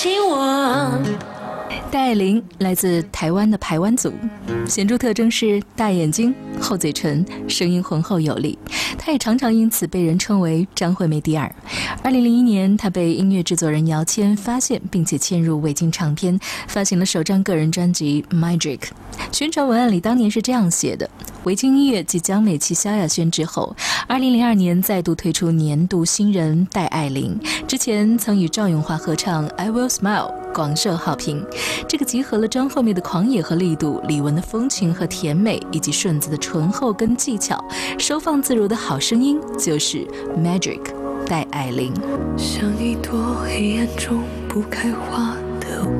戴爱玲来自台湾的排湾族，显著特征是大眼睛、厚嘴唇，声音浑厚有力。她也常常因此被人称为张惠妹第二。2001年，她被音乐制作人姚谦发现，并且签入维京唱片，发行了首张个人专辑《Magic》。宣传文案里当年是这样写的：维京音乐继江美琪、萧亚轩之后，2002年再度推出年度新人戴爱玲。之前曾与赵咏华合唱《I Will Smile》，广受好评。这个集合了张惠妹的狂野和力度，李玟的风情和甜美，以及顺子的醇厚跟技巧，收放自如的好声音，就是《Magic》戴爱玲。 像一朵黑暗中不开花的